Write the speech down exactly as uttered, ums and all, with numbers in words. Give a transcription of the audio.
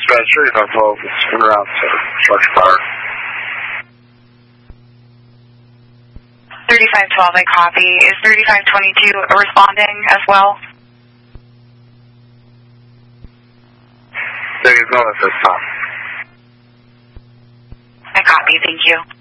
dispatcher, North twelve, spin around to structure fire. thirty-five twelve, I copy. Is thirty-five twenty-two responding as well? There is none at this time. I copy, thank you.